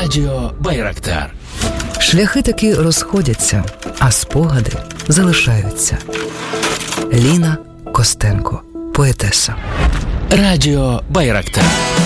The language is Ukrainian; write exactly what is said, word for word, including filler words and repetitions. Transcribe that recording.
Радіо Байрактар. Шляхи таки розходяться, а спогади залишаються. Ліна Костенко, поетеса. Радіо Байрактар.